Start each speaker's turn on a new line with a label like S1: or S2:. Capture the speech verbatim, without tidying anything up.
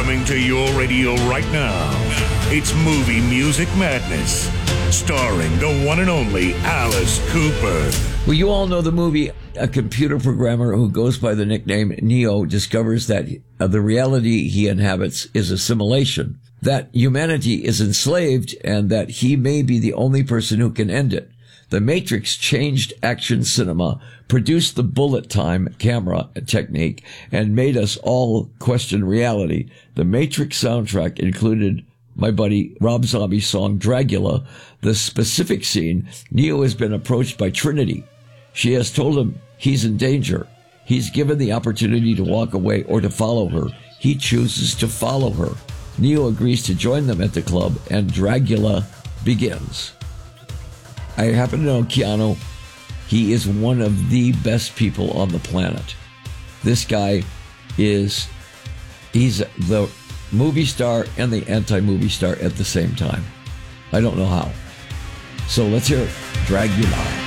S1: Coming to your radio right now, it's Movie Music Madness, starring the one and only Alice Cooper.
S2: Well, you all know the movie. A computer programmer who goes by the nickname Neo discovers that uh, the reality he inhabits is a simulation, that humanity is enslaved, and that he may be the only person who can end it. The Matrix changed action cinema, produced the bullet time camera technique, and made us all question reality. The Matrix soundtrack included my buddy Rob Zombie's song Dragula. The specific scene, Neo has been approached by Trinity. She has told him he's in danger. He's given the opportunity to walk away or to follow her. He chooses to follow her. Neo agrees to join them at the club, and Dragula begins. I happen to know Keanu. He is one of the best people on the planet. This guy is, he's the movie star and the anti-movie star at the same time. I don't know how. So let's hear it. Dragula.